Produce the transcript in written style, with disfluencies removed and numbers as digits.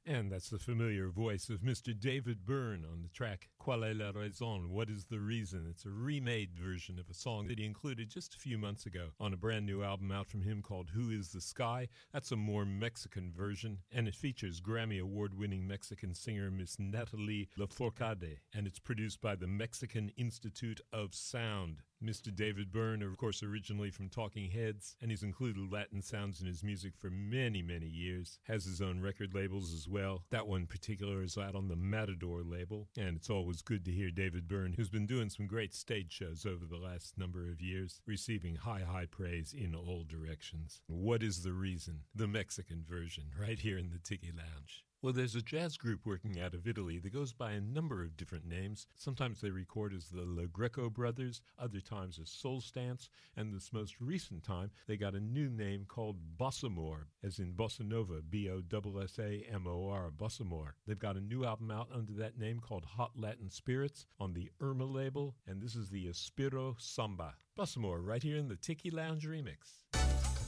And that's the familiar voice of Mr. David Byrne on the track Quelle est la raison? What is the reason? It's a remade version of a song that he included just a few months ago on a brand new album out from him called Who is the Sky? That's a more Mexican version, and it features Grammy Award-winning Mexican singer Miss Natalie Lafourcade, and it's produced by the Mexican Institute of Sound. Mr. David Byrne, of course, originally from Talking Heads, and he's included Latin sounds in his music for many, many years. Has his own record labels as well. That one in particular is out on the Matador label, and it's always good to hear David Byrne, who's been doing some great stage shows over the last number of years, receiving high praise in all directions. What is the reason? The Mexican version, right here in the Tiki Lounge. Well, there's a jazz group working out of Italy that goes by a number of different names. Sometimes they record as the La Greco Brothers, other times as Soul Stance, and this most recent time they got a new name called Bossamore, as in Bossa Nova, Bossamor, Bossamore. They've got a new album out under that name called Hot Latin Spirits on the Irma label, and this is the Aspiro Samba. Bossamore right here in the Tiki Lounge remix.